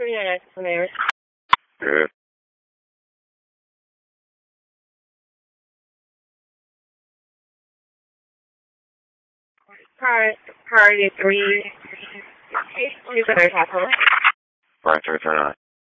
Yeah, there. Good. Priority 3. Please better tackle. Right, turn on.